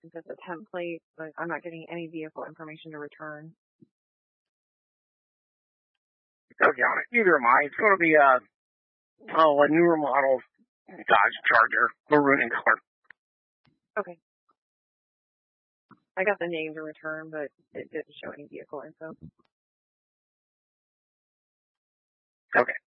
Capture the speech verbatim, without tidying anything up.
It's just a template, but I'm not getting any vehicle information to return. Okay, on it. Neither am I. It's going to be a, oh, a newer model Dodge Charger, maroon in color. Okay. I got the name to return, but it didn't show any vehicle info. Okay.